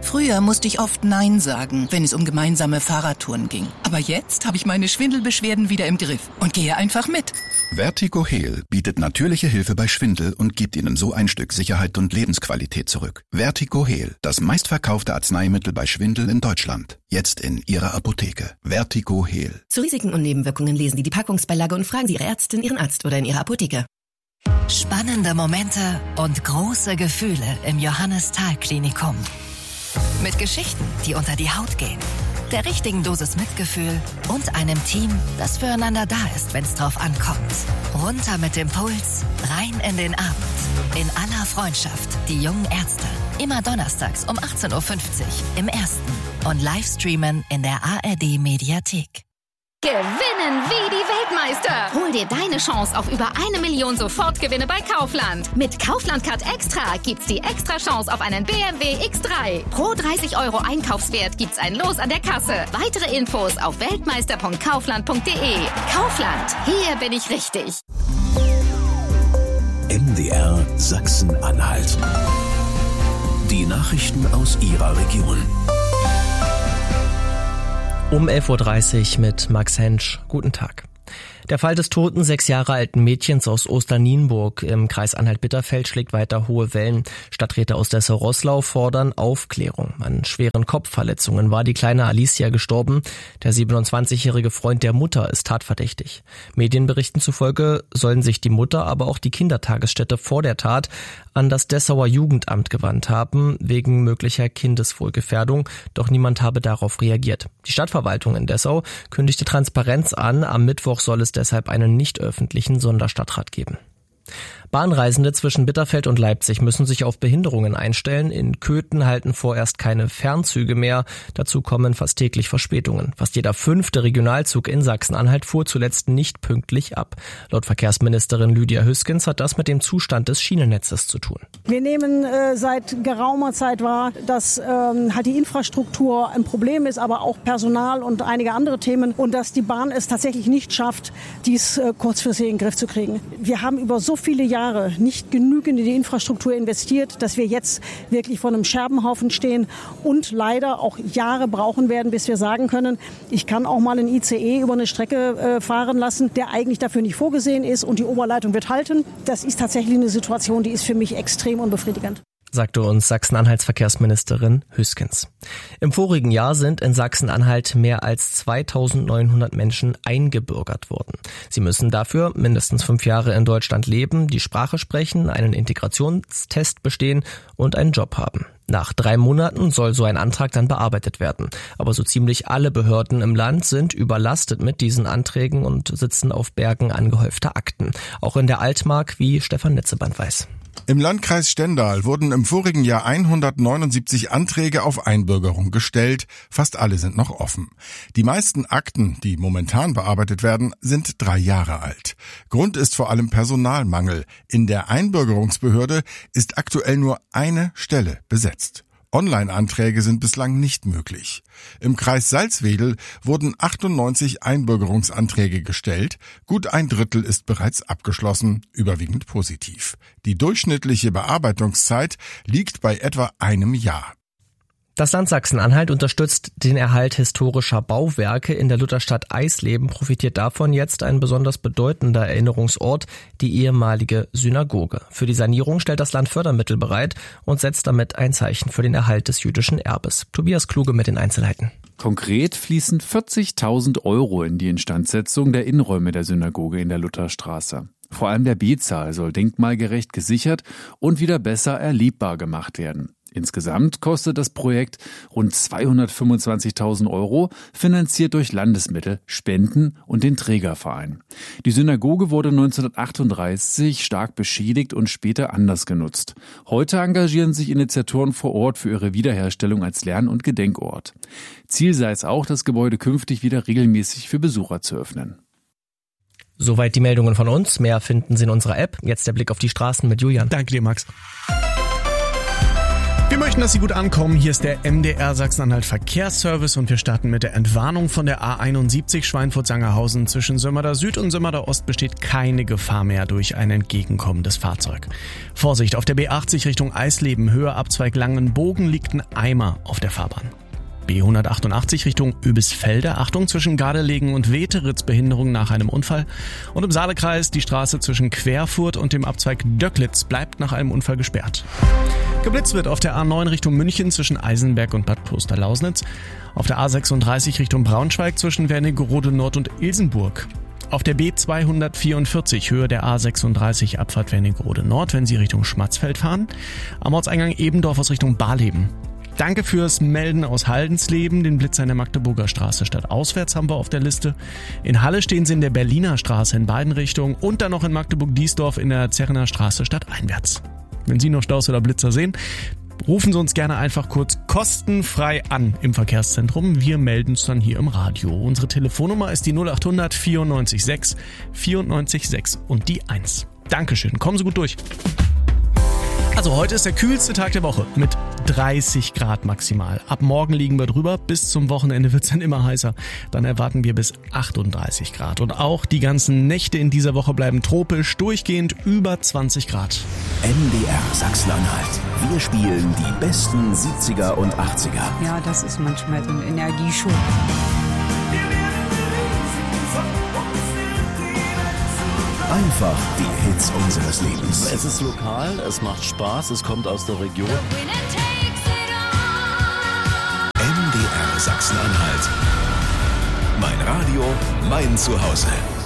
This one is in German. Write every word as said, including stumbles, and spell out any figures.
Früher musste ich oft Nein sagen, wenn es um gemeinsame Fahrradtouren ging. Aber jetzt habe ich meine Schwindelbeschwerden wieder im Griff und gehe einfach mit. Vertigo Heal bietet natürliche Hilfe bei Schwindel und gibt Ihnen so ein Stück Sicherheit und Lebensqualität zurück. Vertigo Heal, das meistverkaufte Arzneimittel bei Schwindel in Deutschland. Jetzt in Ihrer Apotheke. Vertigo Heal. Zu Risiken und Nebenwirkungen lesen Sie die Packungsbeilage und fragen Sie Ihre Ärztin, Ihren Arzt oder in Ihrer Apotheke. Spannende Momente und große Gefühle im Johannes-Thal-Klinikum. Mit Geschichten, die unter die Haut gehen, der richtigen Dosis Mitgefühl und einem Team, das füreinander da ist, wenn es drauf ankommt. Runter mit dem Puls, rein in den Abend. In aller Freundschaft, die jungen Ärzte. Immer donnerstags um achtzehn Uhr fünfzig im Ersten und Livestreamen in der A R D-Mediathek. Gewinnen wie die Weltmeister! Hol dir deine Chance auf über eine Million Sofortgewinne bei Kaufland. Mit Kaufland Card Extra gibt's die extra Chance auf einen B M W X drei. Pro dreißig Euro Einkaufswert gibt's ein Los an der Kasse. Weitere Infos auf weltmeister punkt kaufland punkt de. Kaufland, hier bin ich richtig. M D R Sachsen-Anhalt. Die Nachrichten aus Ihrer Region. Um elf Uhr dreißig mit Max Hensch. Guten Tag. Der Fall des toten sechs Jahre alten Mädchens aus Osternienburg im Kreis Anhalt-Bitterfeld schlägt weiter hohe Wellen. Stadträte aus Dessau-Roßlau fordern Aufklärung. An schweren Kopfverletzungen war die kleine Alicia gestorben. Der siebenundzwanzigjährige Freund der Mutter ist tatverdächtig. Medienberichten zufolge sollen sich die Mutter, aber auch die Kindertagesstätte vor der Tat an das Dessauer Jugendamt gewandt haben, wegen möglicher Kindeswohlgefährdung. Doch niemand habe darauf reagiert. Die Stadtverwaltung in Dessau kündigte Transparenz an. Am Mittwoch soll es deshalb einen nicht öffentlichen Sonderstadtrat geben. Bahnreisende zwischen Bitterfeld und Leipzig müssen sich auf Behinderungen einstellen. In Köthen halten vorerst keine Fernzüge mehr. Dazu kommen fast täglich Verspätungen. Fast jeder fünfte Regionalzug in Sachsen-Anhalt fuhr zuletzt nicht pünktlich ab. Laut Verkehrsministerin Lydia Hüskens hat das mit dem Zustand des Schienennetzes zu tun. Wir nehmen äh, seit geraumer Zeit wahr, dass ähm, halt die Infrastruktur ein Problem ist, aber auch Personal und einige andere Themen und dass die Bahn es tatsächlich nicht schafft, dies äh, kurzfristig in den Griff zu kriegen. Wir haben über so viele Jahre nicht genügend in die Infrastruktur investiert, dass wir jetzt wirklich vor einem Scherbenhaufen stehen und leider auch Jahre brauchen werden, bis wir sagen können, ich kann auch mal einen I C E über eine Strecke äh, fahren lassen, der eigentlich dafür nicht vorgesehen ist und die Oberleitung wird halten. Das ist tatsächlich eine Situation, die ist für mich extrem unbefriedigend, sagte uns Sachsen-Anhalts Verkehrsministerin Hüskens. Im vorigen Jahr sind in Sachsen-Anhalt mehr als zweitausendneunhundert Menschen eingebürgert worden. Sie müssen dafür mindestens fünf Jahre in Deutschland leben, die Sprache sprechen, einen Integrationstest bestehen und einen Job haben. Nach drei Monaten soll so ein Antrag dann bearbeitet werden. Aber so ziemlich alle Behörden im Land sind überlastet mit diesen Anträgen und sitzen auf Bergen angehäufter Akten. Auch in der Altmark, wie Stefan Netzeband weiß. Im Landkreis Stendal wurden im vorigen Jahr hundertneunundsiebzig Anträge auf Einbürgerung gestellt. Fast alle sind noch offen. Die meisten Akten, die momentan bearbeitet werden, sind drei Jahre alt. Grund ist vor allem Personalmangel. In der Einbürgerungsbehörde ist aktuell nur eine Stelle besetzt. Online-Anträge sind bislang nicht möglich. Im Kreis Salzwedel wurden achtundneunzig Einbürgerungsanträge gestellt. Gut ein Drittel ist bereits abgeschlossen, überwiegend positiv. Die durchschnittliche Bearbeitungszeit liegt bei etwa einem Jahr. Das Land Sachsen-Anhalt unterstützt den Erhalt historischer Bauwerke. In der Lutherstadt Eisleben profitiert davon jetzt ein besonders bedeutender Erinnerungsort, die ehemalige Synagoge. Für die Sanierung stellt das Land Fördermittel bereit und setzt damit ein Zeichen für den Erhalt des jüdischen Erbes. Tobias Kluge mit den Einzelheiten. Konkret fließen vierzigtausend Euro in die Instandsetzung der Innenräume der Synagoge in der Lutherstraße. Vor allem der Betsaal soll denkmalgerecht gesichert und wieder besser erlebbar gemacht werden. Insgesamt kostet das Projekt rund zweihundertfünfundzwanzigtausend Euro, finanziert durch Landesmittel, Spenden und den Trägerverein. Die Synagoge wurde neunzehnhundertachtunddreißig stark beschädigt und später anders genutzt. Heute engagieren sich Initiatoren vor Ort für ihre Wiederherstellung als Lern- und Gedenkort. Ziel sei es auch, das Gebäude künftig wieder regelmäßig für Besucher zu öffnen. Soweit die Meldungen von uns. Mehr finden Sie in unserer App. Jetzt der Blick auf die Straßen mit Julian. Danke dir, Max. Wir Wir möchten, dass Sie gut ankommen. Hier ist der M D R Sachsen-Anhalt Verkehrsservice und wir starten mit der Entwarnung von der A einundsiebzig Schweinfurt-Sangerhausen. Zwischen Sömmerda Süd und Sömmerda Ost besteht keine Gefahr mehr durch ein entgegenkommendes Fahrzeug. Vorsicht, auf der B achtzig Richtung Eisleben, Höhe Abzweig Langenbogen liegt ein Eimer auf der Fahrbahn. B hundertachtundachtzig Richtung Öbisfelde, Achtung, zwischen Gardelegen und Weteritz Behinderung nach einem Unfall. Und im Saalekreis die Straße zwischen Querfurt und dem Abzweig Döcklitz bleibt nach einem Unfall gesperrt. Geblitzt wird auf der A neun Richtung München zwischen Eisenberg und Bad Klosterlausnitz. Auf der A sechsunddreißig Richtung Braunschweig zwischen Wernigerode Nord und Ilsenburg. Auf der B zweihundertvierundvierzig Höhe der A sechsunddreißig Abfahrt Wernigerode Nord, wenn Sie Richtung Schmatzfeld fahren. Am Ortseingang Ebendorf aus Richtung Barleben. Danke fürs Melden aus Haldensleben. Den Blitzer in der Magdeburger Straße stadtauswärts haben wir auf der Liste. In Halle stehen sie in der Berliner Straße in beiden Richtungen und dann noch in Magdeburg-Diesdorf in der Zerrener Straße stadteinwärts. Wenn Sie noch Staus oder Blitzer sehen, rufen Sie uns gerne einfach kurz kostenfrei an im Verkehrszentrum. Wir melden es dann hier im Radio. Unsere Telefonnummer ist die null achthundert vierundneunzig sechs vierundneunzig sechs und die eins. Dankeschön, kommen Sie gut durch. Also heute ist der kühlste Tag der Woche mit dreißig Grad maximal. Ab morgen liegen wir drüber, bis zum Wochenende wird es dann immer heißer. Dann erwarten wir bis achtunddreißig Grad. Und auch die ganzen Nächte in dieser Woche bleiben tropisch, durchgehend über zwanzig Grad. M D R Sachsen-Anhalt. Wir spielen die besten siebziger und achtziger. Ja, das ist manchmal so ein Energieschub. Einfach die Hits unseres Lebens. Es ist lokal, es macht Spaß, es kommt aus der Region. M D R Sachsen-Anhalt. Mein Radio, mein Zuhause.